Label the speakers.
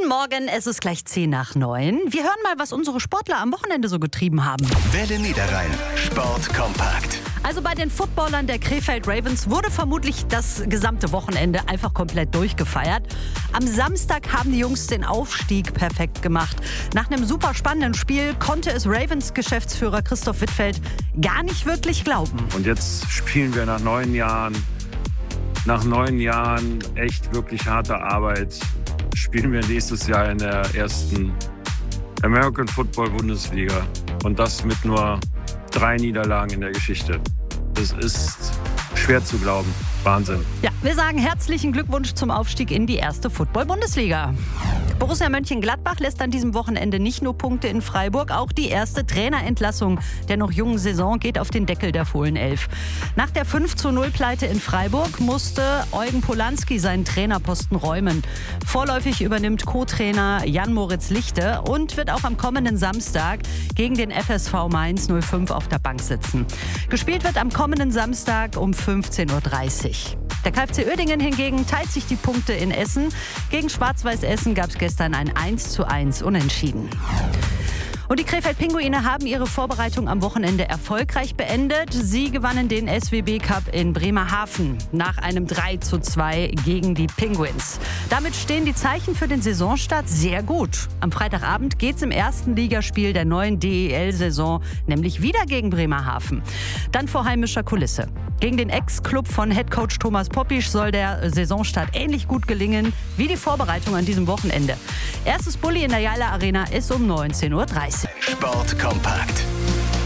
Speaker 1: Guten Morgen, es ist gleich 8:50. Wir hören mal, was unsere Sportler am Wochenende so getrieben haben.
Speaker 2: Welle Niederrhein, Sport kompakt.
Speaker 1: Also bei den Footballern der Krefeld Ravens wurde vermutlich das gesamte Wochenende einfach komplett durchgefeiert. Am Samstag haben die Jungs den Aufstieg perfekt gemacht. Nach einem super spannenden Spiel konnte es Ravens-Geschäftsführer Christoph Wittfeld gar nicht wirklich glauben.
Speaker 3: Und jetzt spielen wir nach 9 Jahren echt wirklich harter Arbeit, spielen wir nächstes Jahr in der ersten American Football Bundesliga. Und das mit nur 3 Niederlagen in der Geschichte. Das ist schwer zu glauben. Wahnsinn.
Speaker 1: Ja, wir sagen herzlichen Glückwunsch zum Aufstieg in die erste Football-Bundesliga. Borussia Mönchengladbach lässt an diesem Wochenende nicht nur Punkte in Freiburg, auch die erste Trainerentlassung der noch jungen Saison geht auf den Deckel der Fohlenelf. Nach der 5:0-Pleite in Freiburg musste Eugen Polanski seinen Trainerposten räumen. Vorläufig übernimmt Co-Trainer Jan-Moritz Lichte und wird auch am kommenden Samstag gegen den FSV Mainz 05 auf der Bank sitzen. Gespielt wird am kommenden Samstag um 15:30 Uhr. Der KfC Uerdingen hingegen teilt sich die Punkte in Essen. Gegen Schwarz-Weiß Essen gab es gestern ein 1:1 Unentschieden. Und die Krefeld-Pinguine haben ihre Vorbereitung am Wochenende erfolgreich beendet. Sie gewannen den SWB Cup in Bremerhaven nach einem 3:2 gegen die Penguins. Damit stehen die Zeichen für den Saisonstart sehr gut. Am Freitagabend geht's im ersten Ligaspiel der neuen DEL-Saison nämlich wieder gegen Bremerhaven. Dann vor heimischer Kulisse. Gegen den Ex-Club von Headcoach Thomas Poppisch soll der Saisonstart ähnlich gut gelingen wie die Vorbereitung an diesem Wochenende. Erstes Bulli in der Jala Arena ist um 19:30 Uhr.
Speaker 2: Sport kompakt.